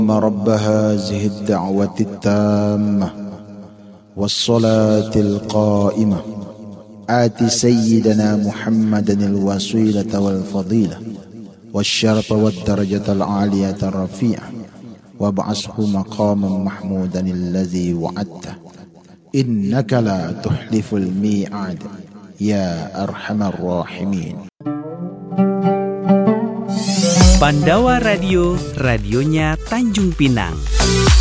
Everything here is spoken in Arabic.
رب هذه الدعوة التامة والصلاة القائمة آت سيدنا محمدا الوسيلة والفضيلة والشرف والدرجة العالية الرفيعة وابعثه مقاما محمودا الذي وعدته إنك لا تخلف الميعاد يا أرحم الراحمين. Pandawa Radio, radionya Tanjung Pinang.